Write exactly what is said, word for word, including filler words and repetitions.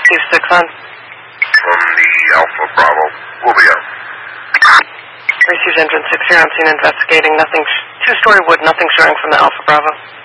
Steve six on. From the Alpha Bravo. We'll be out. Received engine six here. I'm seen investigating. Nothing. Sh- two-story wood. Nothing showing from the Alpha Bravo.